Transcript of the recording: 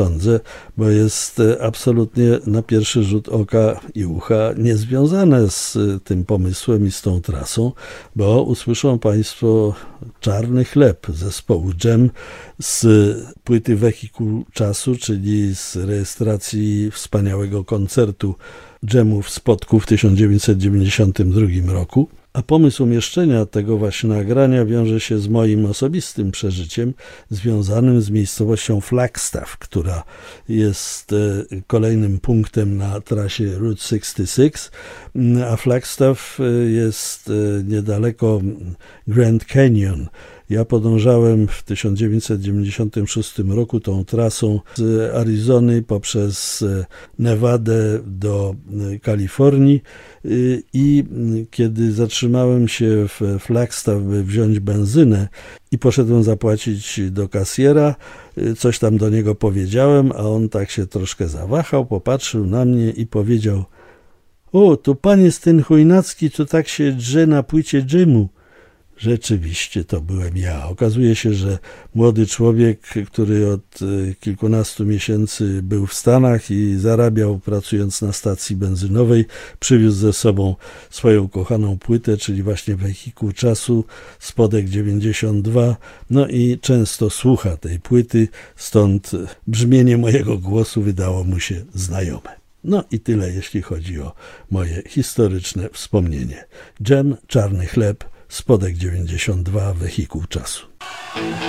sądzę, bo jest absolutnie na pierwszy rzut oka i ucha niezwiązane z tym pomysłem i z tą trasą, bo usłyszą Państwo Czarny Chleb zespołu Dżem z płyty Wehikuł Czasu, czyli z rejestracji wspaniałego koncertu Dżemów z Spodku w 1992 roku. A pomysł umieszczenia tego właśnie nagrania wiąże się z moim osobistym przeżyciem związanym z miejscowością Flagstaff, która jest kolejnym punktem na trasie Route 66, a Flagstaff jest niedaleko Grand Canyon. Ja podążałem w 1996 roku tą trasą z Arizony poprzez Nevadę do Kalifornii i kiedy zatrzymałem się w Flagstaff, by wziąć benzynę i poszedłem zapłacić do kasjera, coś tam do niego powiedziałem, a on tak się troszkę zawahał, popatrzył na mnie i powiedział: „O, to pan jest ten Chojnacki, co tak się drze na płycie Dżemu”. Rzeczywiście to byłem ja. Okazuje się, że młody człowiek, który od kilkunastu miesięcy był w Stanach i zarabiał pracując na stacji benzynowej, przywiózł ze sobą swoją kochaną płytę, czyli właśnie Wehikuł Czasu, Spodek 92, no i często słucha tej płyty, stąd brzmienie mojego głosu wydało mu się znajome. No i tyle, jeśli chodzi o moje historyczne wspomnienie. Dżem, Czarny Chleb, Spodek 92, Wehikuł Czasu.